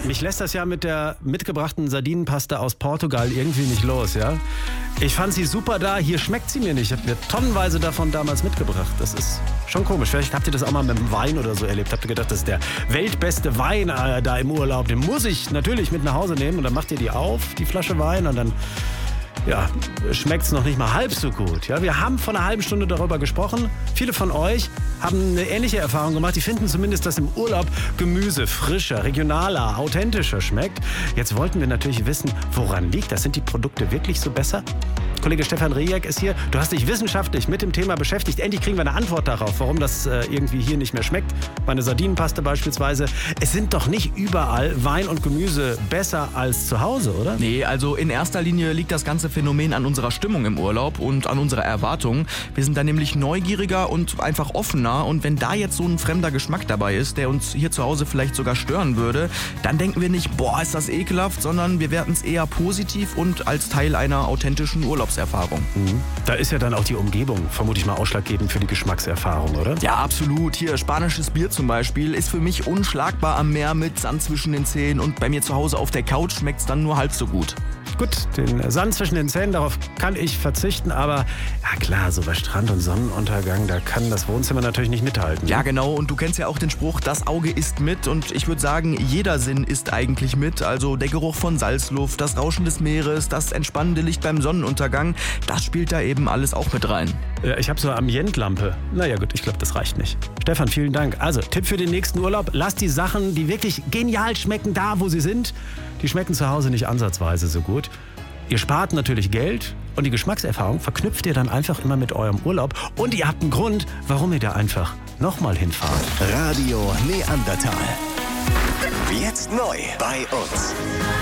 Mich lässt das ja mit der mitgebrachten Sardinenpasta aus Portugal irgendwie nicht los, ja? Ich fand sie super da, hier schmeckt sie mir nicht. Ich habe mir tonnenweise davon damals mitgebracht. Das ist schon komisch. Vielleicht habt ihr das auch mal mit dem Wein oder so erlebt. Habt ihr gedacht, das ist der weltbeste Wein da im Urlaub. Den muss ich natürlich mit nach Hause nehmen. Und dann macht ihr die auf, die Flasche Wein, und dann schmeckt es noch nicht mal halb so gut. Ja, wir haben vor einer halben Stunde darüber gesprochen. Viele von euch haben eine ähnliche Erfahrung gemacht. Die finden zumindest, dass im Urlaub Gemüse frischer, regionaler, authentischer schmeckt. Jetzt wollten wir natürlich wissen, woran liegt das? Sind die Produkte wirklich so besser? Kollege Stefan Rejek ist hier. Du hast dich wissenschaftlich mit dem Thema beschäftigt. Endlich kriegen wir eine Antwort darauf, warum das irgendwie hier nicht mehr schmeckt. Meine Sardinenpaste beispielsweise. Es sind doch nicht überall Wein und Gemüse besser als zu Hause, oder? Nee, also in erster Linie liegt das ganze Phänomen an unserer Stimmung im Urlaub und an unserer Erwartung. Wir sind da nämlich neugieriger und einfach offener. Und wenn da jetzt so ein fremder Geschmack dabei ist, der uns hier zu Hause vielleicht sogar stören würde, dann denken wir nicht, boah, ist das ekelhaft, sondern wir werten es eher positiv und als Teil einer authentischen Urlaubserfahrung. Da ist ja dann auch die Umgebung, vermute ich mal, ausschlaggebend für die Geschmackserfahrung, oder? Ja, absolut. Hier, spanisches Bier zum Beispiel ist für mich unschlagbar am Meer mit Sand zwischen den Zähnen, und bei mir zu Hause auf der Couch schmeckt es dann nur halb so gut. Gut, den Sand zwischen den Zähnen, darauf kann ich verzichten, aber ja klar, so bei Strand und Sonnenuntergang, da kann das Wohnzimmer natürlich nicht mithalten. Ja, genau, und du kennst ja auch den Spruch, das Auge isst mit, und ich würde sagen, jeder Sinn isst eigentlich mit. Also der Geruch von Salzluft, das Rauschen des Meeres, das entspannende Licht beim Sonnenuntergang, das spielt da eben alles auch mit rein. Ja, ich habe so eine Ambientlampe. Naja gut, ich glaube, das reicht nicht. Stefan, vielen Dank. Also, Tipp für den nächsten Urlaub, lasst die Sachen, die wirklich genial schmecken, da wo sie sind. Die schmecken zu Hause nicht ansatzweise so gut. Ihr spart natürlich Geld und die Geschmackserfahrung verknüpft ihr dann einfach immer mit eurem Urlaub. Und ihr habt einen Grund, warum ihr da einfach nochmal hinfahrt. Radio Neandertal. Jetzt neu bei uns.